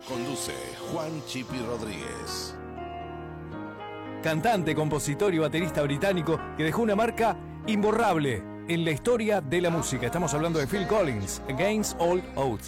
Conduce Juan Chipi Rodríguez. Cantante, compositor y baterista británico que dejó una marca imborrable en la historia de la música. Estamos hablando de Phil Collins, Against All Odds.